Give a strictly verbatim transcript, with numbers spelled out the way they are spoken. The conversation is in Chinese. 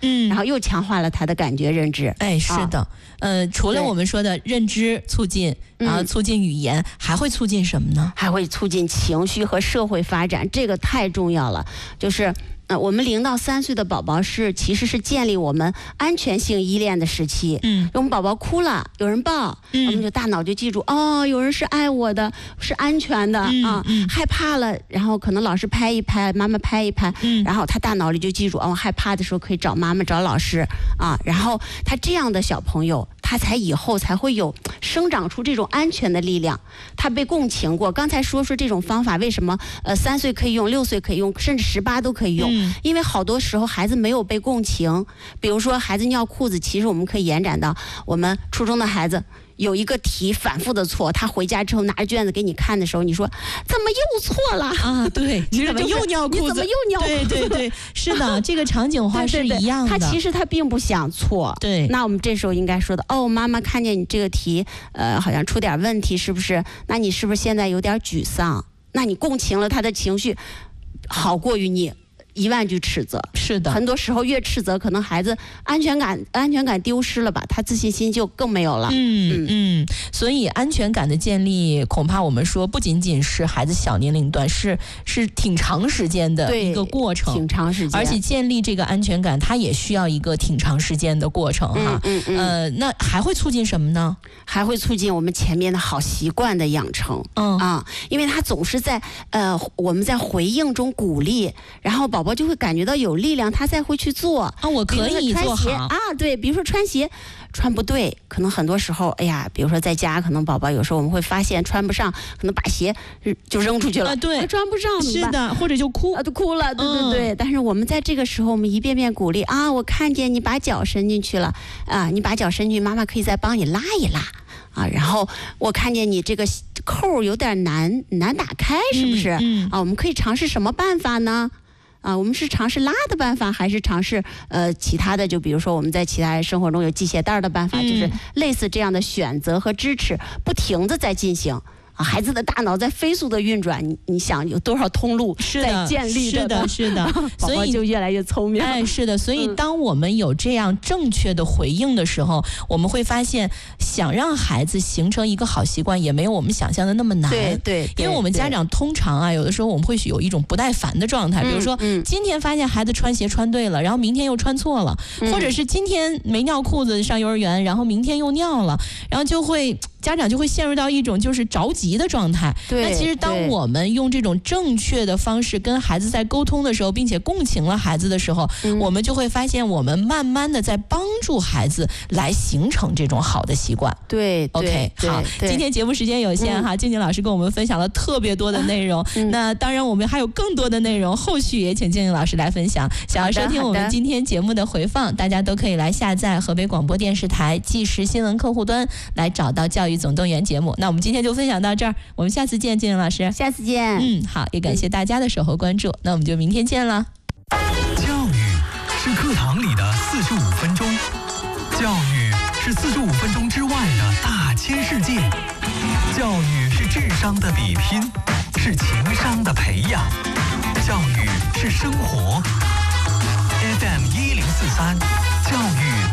嗯， 然后又强化了他的感觉认知。 哎，是的，啊、呃，除了我们说的认知促进，然后促进语言，嗯、还会促进什么呢？ 还会促进情绪和社会发展，这个太重要了。就是呃，我们零到三岁的宝宝是其实是建立我们安全性依恋的时期。 嗯， 我们宝宝哭了，有人抱，嗯、我们就大脑就记住，哦，有人是爱我的，是安全的、 嗯、 啊、 嗯。 害怕了，然后可能老师拍一拍，妈妈拍一拍， 嗯， 然后他大脑里就记住，哦，害怕的时候可以找妈妈，找老师啊。然后他这样的小朋友，他才以后才会有生长出这种安全的力量。他被共情过。刚才说说这种方法为什么呃三岁可以用，六岁可以用，甚至十八都可以用。 嗯， 因为好多时候孩子没有被共情，比如说孩子尿裤子，其实我们可以延展到我们初中的孩子有一个题反复的错，他回家之后拿着卷子给你看的时候，你说怎么又错了啊？对，你怎么又尿裤子？ 你怎么又尿裤子？ 对对对，是的，这个场景化是一样的。 对对对，他其实他并不想错。 对， 那我们这时候应该说的，哦，妈妈看见你这个题，呃，好像出点问题，是不是？那你是不是现在有点沮丧？那你共情了他的情绪，好过于你一万句斥责。 是的， 很多时候越斥责，可能孩子安全感安全感丢失了吧，他自信心就更没有了。 嗯嗯，所以安全感的建立，恐怕我们说不仅仅是孩子小年龄段，是是挺长时间的一个过程， 挺长时间。 而且建立这个安全感，它也需要一个挺长时间的过程哈。 嗯嗯嗯。 呃，那还会促进什么呢？ 还会促进我们前面的好习惯的养成。 嗯啊，因为他总是在呃我们在回应中鼓励，然后宝宝就会感觉到有力量，他才会去做啊。我可以做好啊，对，比如说穿鞋穿不对，可能很多时候，哎呀，比如说在家，可能宝宝有时候我们会发现穿不上，可能把鞋就扔出去了， 啊、对， 穿不上， 是的，或者就哭啊，就哭了，对对对。 嗯、 但是我们在这个时候，我们一遍遍鼓励啊，我看见你把脚伸进去了啊，你把脚伸进去，妈妈可以再帮你拉一拉。啊，然后我看见你这个扣有点难难打开，是不是？ 嗯嗯、 啊，我们可以尝试什么办法呢？啊，我们是尝试拉的办法，还是尝试呃其他的？就比如说我们在其他生活中有系鞋带的办法，嗯、就是类似这样的选择和支持，不停地在进行。啊，孩子的大脑在飞速的运转，你你想有多少通路在建立着的？是的，是的， 所以就越来越聪明。 哎，是的，所以当我们有这样正确的回应的时候，嗯、我们会发现，想让孩子形成一个好习惯，也没有我们想象的那么难。 对 对, 对， 因为我们家长通常啊，有的时候我们会有一种不耐烦的状态， 嗯、 比如说、 嗯、 今天发现孩子穿鞋穿对了，然后明天又穿错了， 嗯、 或者是今天没尿裤子上幼儿园，然后明天又尿了，然后就会。家长就会陷入到一种就是着急的状态。那其实当我们用这种正确的方式跟孩子在沟通的时候，并且共情了孩子的时候、嗯、我们就会发现我们慢慢的在帮助孩子来形成这种好的习惯。 对 OK 好，今天节目时间有限哈，静静老师跟我们分享了特别多的内容、嗯、那当然我们还有更多的内容，后续也请静静老师来分享。想要收听我们今天节目的回放，大家都可以来下载河北广播电视台即时新闻客户端来找到教育总动员节目。那我们今天就分享到这儿，我们下次见，静静老师。 下次见。 嗯，好，也感谢大家的守候关注，那我们就明天见了。 教育是课堂里的四十五分钟，教育是四十五分钟之外的大千世界，教育是智商的比拼，是情商的培养，教育是生活。F M 一零四三，教育